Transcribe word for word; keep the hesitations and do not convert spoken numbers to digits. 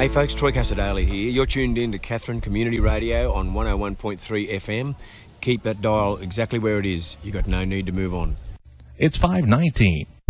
Hey folks, Troy Casadale here. You're tuned in to Catherine Community Radio on one oh one point three F M. Keep that dial exactly where it is. You've got no need to move on. It's five nineteen.